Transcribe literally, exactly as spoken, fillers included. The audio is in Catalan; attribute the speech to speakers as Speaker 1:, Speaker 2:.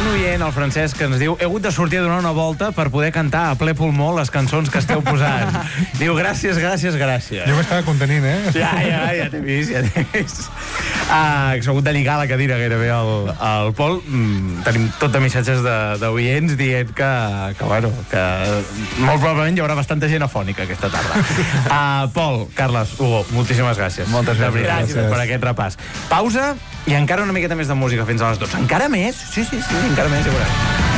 Speaker 1: un oient, el Francesc, que ens diu he hagut de sortir a donar una volta per poder cantar a ple pulmó les cançons que esteu posant. Diu, gràcies, gràcies, gràcies.
Speaker 2: Jo m'estava contenint, eh?
Speaker 1: Ja, ja, ja t'he vist, ja t'he vist. Uh, S'ha hagut de lligar la cadira gairebé al, al Pol. Mm, tenim tot de missatges d'oients dient que, que, bueno, que molt probablement hi haurà bastanta gent afònica aquesta tarda. Uh, Pol, Carles, Hugo, moltíssimes gràcies.
Speaker 2: Moltes gràcies.
Speaker 1: gràcies per aquest repàs. Pausa i encara una miqueta més de música fins a les dotze. Encara més? Sí, sí, sí, encara més, hi veuràs.